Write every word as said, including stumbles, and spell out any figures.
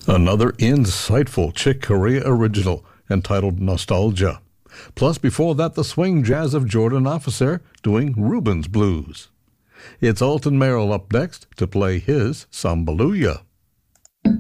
Another insightful Chick Corea original entitled Nostalgia. Plus, before that, the swing jazz of Jordan Officer doing Rubens Blues. It's Alton Merrill up next to play his Sambaluya.